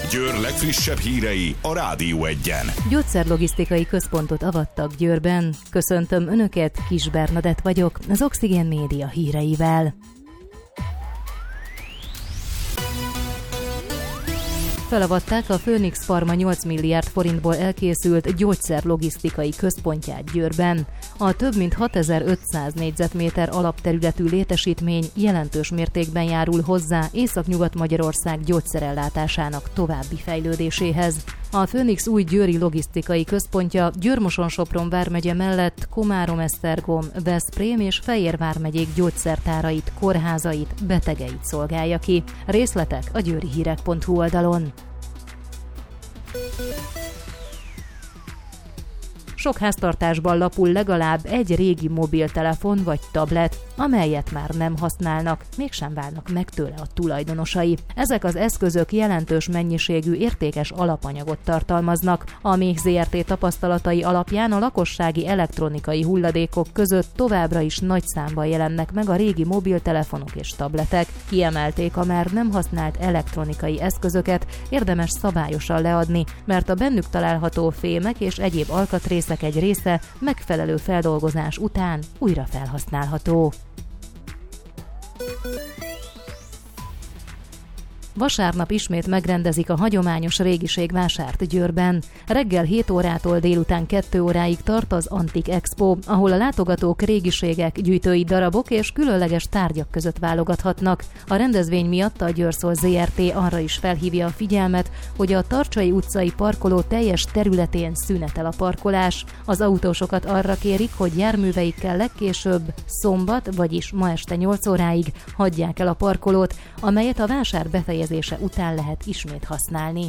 Győr legfrissebb hírei a Rádió Egyen. Gyógyszerlogisztikai központot avattak Győrben. Köszöntöm Önöket, Kis Bernadett vagyok, az Oxigén Média híreivel. Felavatták a Phoenix Pharma 8 milliárd forintból elkészült gyógyszerlogisztikai központját Győrben. A több mint 6500 négyzetméter alapterületű létesítmény jelentős mértékben járul hozzá Északnyugat-Magyarország gyógyszerellátásának további fejlődéséhez. A Phoenix új győri logisztikai központja Győr-Moson-Sopron vármegye mellett Komárom-Esztergom, Veszprém és Fejér vármegyék gyógyszertárait, kórházait, betegeit szolgálja ki. Részletek a győrihírek.hu oldalon. Sok háztartásban lapul legalább egy régi mobiltelefon vagy tablet, amelyet már nem használnak, mégsem válnak meg tőle a tulajdonosai. Ezek az eszközök jelentős mennyiségű értékes alapanyagot tartalmaznak. A MÉH Zrt. Tapasztalatai alapján a lakossági elektronikai hulladékok között továbbra is nagy számban jelennek meg a régi mobiltelefonok és tabletek. Kiemelték, a már nem használt elektronikai eszközöket érdemes szabályosan leadni, mert a bennük található fémek és egyéb alkatrészek egy része megfelelő feldolgozás után újra felhasználható. Vasárnap ismét megrendezik a hagyományos régiségvásárt Győrben. Reggel 7 órától délután 2 óráig tart az Antik Expo, ahol a látogatók régiségek, gyűjtői darabok és különleges tárgyak között válogathatnak. A rendezvény miatt a Győrszol Zrt. Arra is felhívja a figyelmet, hogy a Tarcsai utcai parkoló teljes területén szünetel a parkolás. Az autósokat arra kérik, hogy járműveikkel legkésőbb szombat, vagyis ma este 8 óráig hagyják el a parkolót, amelyet a vásár befejezése után lehet ismét használni.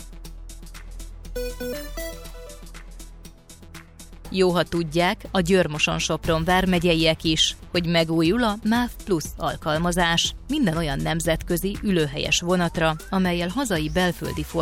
Jó, ha tudják, a Győr-Moson-Sopron vármegyeiek is, hogy megújul a MÁV Plus alkalmazás. Minden olyan nemzetközi ülőhelyes vonatra, amellyel hazai belföldi